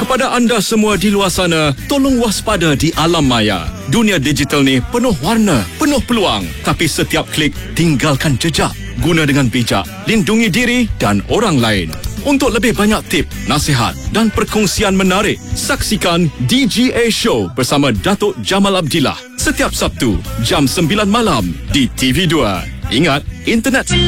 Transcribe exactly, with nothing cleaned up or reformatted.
Kepada anda semua di luar sana, tolong waspada di alam maya. Dunia digital ni penuh warna, penuh peluang. Tapi setiap klik, tinggalkan jejak. Guna dengan bijak, lindungi diri dan orang lain. Untuk lebih banyak tip, nasihat dan perkongsian menarik, saksikan D G A Show bersama Datuk Jamal Abdillah setiap Sabtu jam sembilan malam di T V dua. Ingat, internet